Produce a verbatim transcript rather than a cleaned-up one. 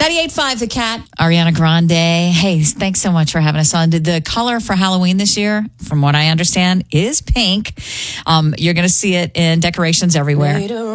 ninety-eight point five The Cat. Ariana Grande. Hey, thanks so much for having us on. The color for Halloween this year, from what I understand, is pink. Um, you're going to see it in decorations everywhere.